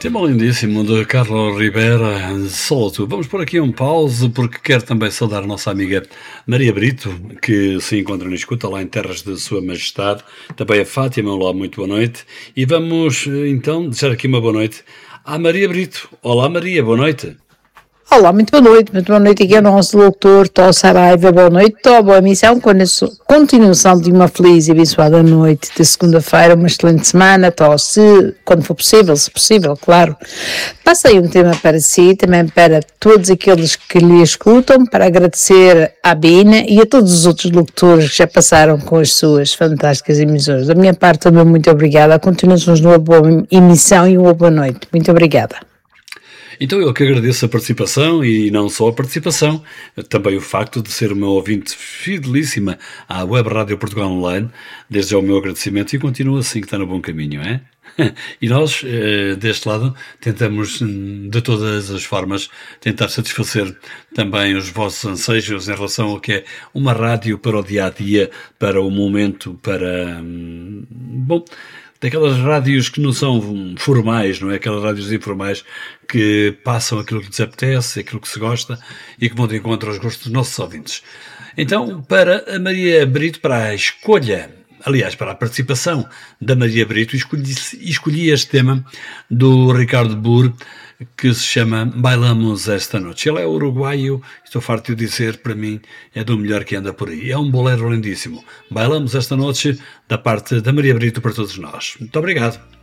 Tema lindíssimo de Carlos Ribeira, só tu. Vamos por aqui um pause, porque quero também saudar a nossa amiga Maria Brito, que se encontra na escuta lá em terras de Sua Majestade. Também a Fátima, olá, muito boa noite. E vamos então deixar aqui uma boa noite à Maria Brito. Olá Maria, boa noite. Olá, muito boa noite aqui ao nosso doutor Tó Saraiva, boa noite, Tó, boa missão, continuação de uma feliz e abençoada noite de segunda-feira, uma excelente semana, Tó, quando for possível, se possível, claro. Passei um tema para si, também para todos aqueles que lhe escutam, para agradecer à Bina e a todos os outros locutores que já passaram com as suas fantásticas emissões. Da minha parte, também muito obrigada, continuações de uma boa emissão e uma boa noite, muito obrigada. Então eu que agradeço a participação e não só a participação, também o facto de ser uma ouvinte fidelíssima à Web Rádio Portugal Online, desde já o meu agradecimento e continua assim que está no bom caminho, é? E nós, deste lado, tentamos de todas as formas tentar satisfazer também os vossos anseios em relação ao que é uma rádio para o dia-a-dia, para o momento, para... bom... daquelas rádios que não são formais, não é? Aquelas rádios informais que passam aquilo que lhes apetece, aquilo que se gosta e que vão de encontro aos gostos dos nossos ouvintes. Então, para a Maria Brito, para a escolha, aliás, para a participação da Maria Brito, escolhi este tema do Ricardo Burr, que se chama Bailamos Esta Noite. Ele é uruguaio, estou farto de dizer, para mim, é do melhor que anda por aí. É um bolero lindíssimo. Bailamos Esta Noite, da parte da Maria Brito para todos nós. Muito obrigado.